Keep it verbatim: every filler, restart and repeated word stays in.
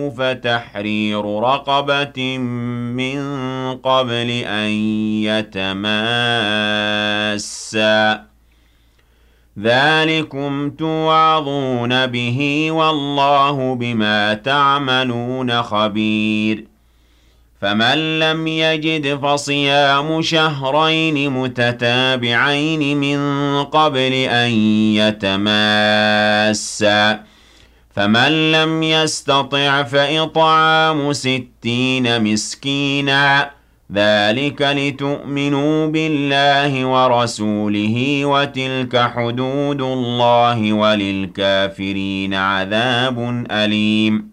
فتحرير رقبة من قبل أن يتماسا ذلكم توعظون به والله بما تعملون خبير فمن لم يجد فصيام شهرين متتابعين من قبل أن يتماسا فمن لم يستطع فإطعام ستين مسكينا ذلك لتؤمنوا بالله ورسوله وتلك حدود الله وللكافرين عذاب أليم